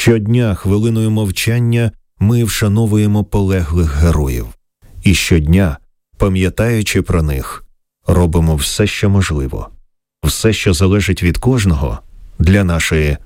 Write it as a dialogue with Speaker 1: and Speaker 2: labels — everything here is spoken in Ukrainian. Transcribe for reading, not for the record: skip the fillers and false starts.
Speaker 1: Щодня хвилиною мовчання ми вшановуємо полеглих героїв. І щодня, пам'ятаючи про них, робимо все, що можливо, все, що залежить від кожного, для нашої